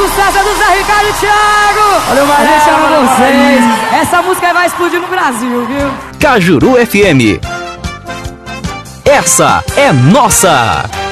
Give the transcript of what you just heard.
sucesso é do Zé Ricardo e Thiago. Valeu, A Maria, gente ama valeu, vocês. Maria. Essa música vai explodir no Brasil, viu? Cajuru FM. Essa é nossa.